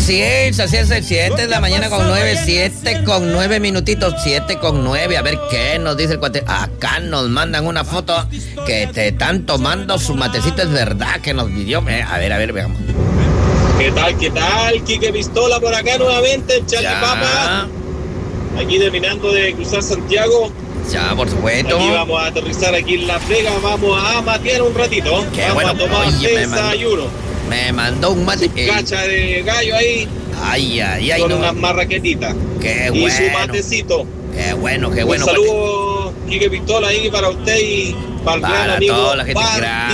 Así es el 7 de la mañana con 9, 7 con 9 minutitos, 7 con 9. A ver qué nos dice el cuate. Acá nos mandan una foto que te están tomando su matecito, es verdad que nos pidió. A ver, veamos. ¿Qué tal? Quique Pistola por acá nuevamente, Charlie Papa. Aquí terminando de cruzar Santiago. Ya, por supuesto. Aquí vamos a aterrizar aquí en La Vega, vamos a matear un ratito. Qué vamos bueno. a tomar desayuno. Me mandó un mate. Cacha de gallo ahí. Ay, con unas marraquetitas. Qué y bueno. su matecito. Qué bueno. Un saludo, Quique Pistola, ahí para usted y para el gran amigo. Para toda la gente.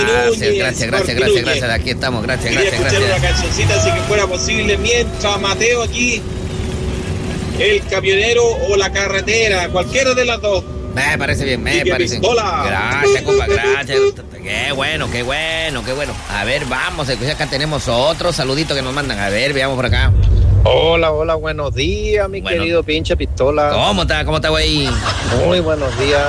Gracias. Aquí estamos. Gracias. Quería escuchar una cancioncita si que fuera posible mientras Mateo aquí. El camionero o la carretera, cualquiera de las dos. Me parece bien, me parece. Pistola. Gracias, compa, gracias. Qué bueno. A ver, vamos, acá tenemos otro saludito que nos mandan. A ver, veamos por acá. Hola, buenos días, mi querido pinche Pistola. ¿Cómo está, güey? Muy buenos días.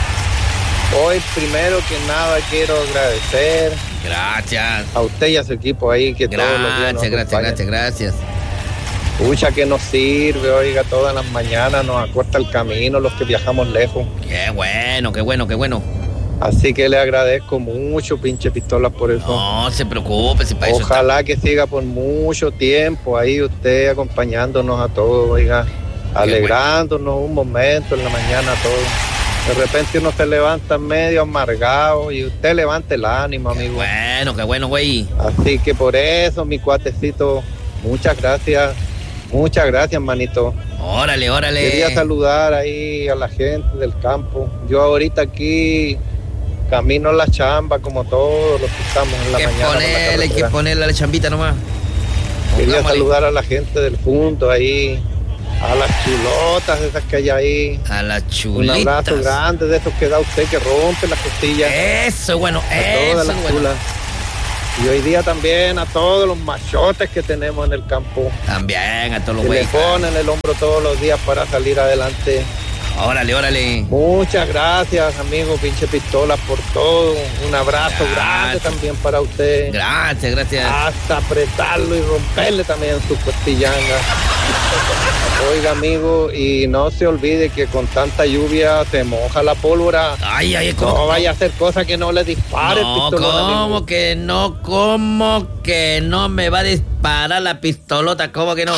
Hoy, primero que nada, quiero agradecer. Gracias. A usted y a su equipo ahí que todos los días nos acompañan. Gracias. Pucha que nos sirve, oiga, todas las mañanas nos acorta el camino los que viajamos lejos. Qué bueno. Así que le agradezco mucho, pinche Pistola, por eso. No se preocupe, si para Ojalá que siga por mucho tiempo ahí usted acompañándonos a todos, oiga, alegrándonos un momento en la mañana a todos. De repente uno se levanta medio amargado y usted levanta el ánimo, amigo. Qué bueno, güey. Así que por eso, mi cuatecito, muchas gracias, manito. Órale. Quería saludar ahí a la gente del campo. Yo ahorita aquí camino a la chamba como todos los que estamos en la mañana. Hay que ponerle a la chambita nomás. Quería saludar a la gente del punto ahí, a las chulotas esas que hay ahí. A las chulitas. Un abrazo grande de esos que da usted que rompe las costillas. Eso es bueno, todas las chulas. Y hoy día también a todos los machotes que tenemos en el campo. También a todos los güeyes. Que le ponen el hombro todos los días para salir adelante. Órale. Muchas gracias, amigo pinche Pistola, por todo. Un abrazo grande también para usted. Gracias. Hasta apretarlo y romperle también sus costillangas. Oiga, amigo, y no se olvide que con tanta lluvia se moja la pólvora. No vaya a hacer cosas que no le dispare el pistolón, ¿cómo que no? ¿Cómo que no me va a disparar la pistolota? ¿Cómo que no?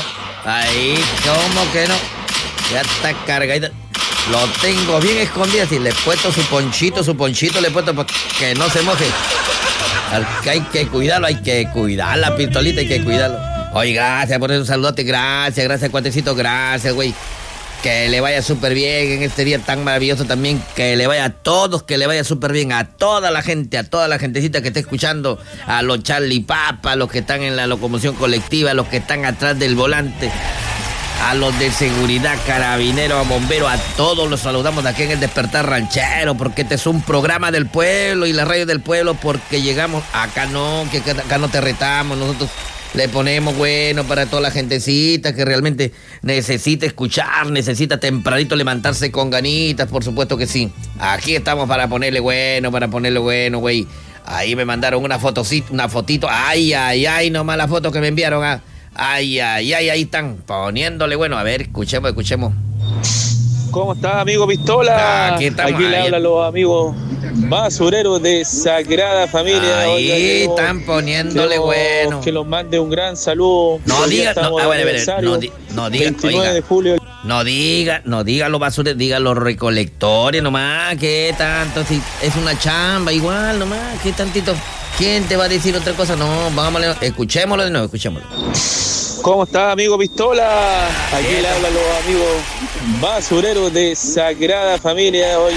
¿Cómo que no? Ya está cargadita. Lo tengo bien escondido. Si le he puesto su ponchito le he puesto para que no se moje. Hay que cuidarlo, hay que cuidar la pistolita, hay que cuidarlo. Oye, gracias por esos saludotes, gracias, cuatecito, gracias, güey. Que le vaya súper bien en este día tan maravilloso también. Que le vaya a todos, que le vaya súper bien a toda la gente, a toda la gentecita que está escuchando. A los Charlie Papa, a los que están en la locomoción colectiva, a los que están atrás del volante. A los de seguridad, carabineros, a bomberos, a todos los saludamos de aquí en el Despertar Ranchero, porque este es un programa del pueblo y la radio del pueblo, porque llegamos, acá no te retamos, nosotros le ponemos bueno para toda la gentecita que realmente necesita escuchar, necesita tempranito levantarse con ganitas, por supuesto que sí. Aquí estamos para ponerle bueno, güey. Ahí me mandaron una fotito, ay, nomás la foto que me enviaron, Ay, ahí están poniéndole bueno. A ver, escuchemos. ¿Cómo estás, amigo Pistola? Aquí le hablan los amigos basureros de Sagrada Familia. Ahí están poniéndole bueno. Que los mande un gran saludo. No diga, no diga, 29 de julio. No diga los basureros, diga los recolectores nomás. ¿Qué tanto? Si es una chamba igual nomás, ¿qué tantito? ¿Quién te va a decir otra cosa? No, vámonos, escuchémoslo de nuevo, ¿Cómo estás, amigo Pistola? Aquí le hablan los amigos basureros de Sagrada Familia. Hoy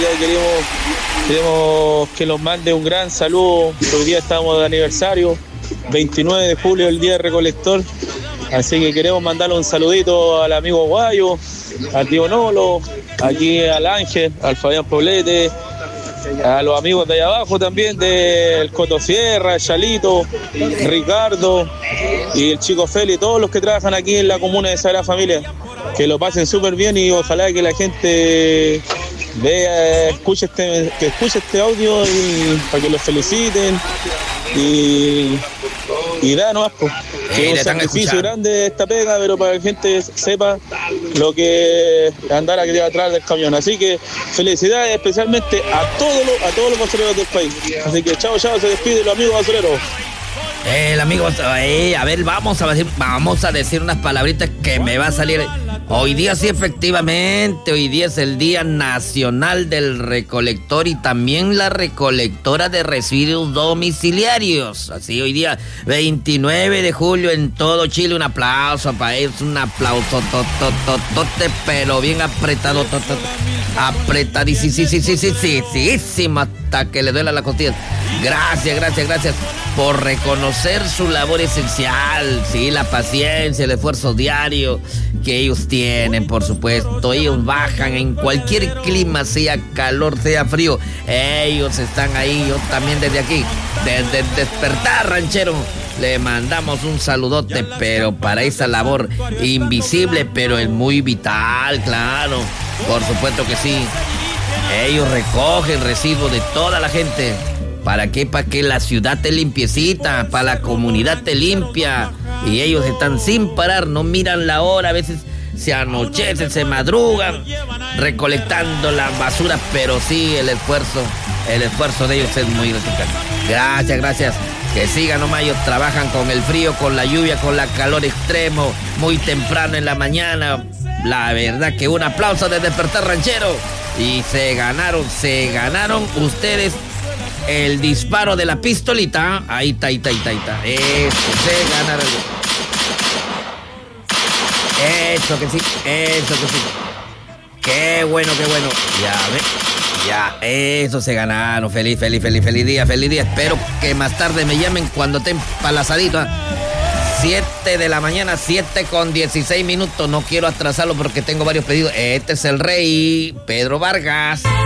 queremos que los mande un gran saludo. Hoy día estamos de aniversario, 29 de julio, el día recolector. Así que queremos mandarle un saludito al amigo Guayo, al tío Nolo, aquí al Ángel, al Fabián Poblete, a los amigos de allá abajo también, del Coto Sierra, el Chalito, Ricardo y el Chico Feli, todos los que trabajan aquí en la comuna de Sagrada Familia. Que lo pasen súper bien y ojalá que la gente escuche este audio y para que los feliciten y da nomás, pues. Que es un sacrificio grande esta pega, pero para que la gente sepa lo que andar aquí atrás del camión. Así que felicidades especialmente a todos los basureros del país. Así que chao, se despide los amigos basureros. El amigo, a ver, vamos a decir unas palabritas que me va a salir. Hoy día sí, efectivamente, hoy día es el Día Nacional del Recolector y también la recolectora de residuos domiciliarios. Así, hoy día 29 de julio en todo Chile, un aplauso para ellos, un aplauso, pero bien apretado, apretadísimo hasta que le duela la costilla. Gracias por reconocer su labor esencial, sí, la paciencia, el esfuerzo diario que ellos tienen, por supuesto. Ellos bajan en cualquier clima, sea calor, sea frío. Ellos están ahí, yo también desde aquí, desde el Despertar Ranchero, le mandamos un saludote, pero para esa labor invisible, pero es muy vital, claro, por supuesto que sí. Ellos recogen residuos de toda la gente. ¿Para qué? Para que la ciudad esté limpiecita, para la comunidad esté limpia. Y ellos están sin parar, no miran la hora, a veces se anochecen, se madrugan, recolectando la basura, pero sí, el esfuerzo de ellos es muy gratificante. Gracias. Que sigan nomás, ellos trabajan con el frío, con la lluvia, con la calor extremo, muy temprano en la mañana. La verdad que un aplauso de Despertar Ranchero. Y se ganaron ustedes el disparo de la pistolita. Ahí está. Eso, se ganaron. Eso que sí. Qué bueno. Ya, eso se ganaron. Feliz día. Espero que más tarde me llamen cuando estén palazaditos. 7 de la mañana, 7:16. No quiero atrasarlo porque tengo varios pedidos. Este es el rey Pedro Vargas.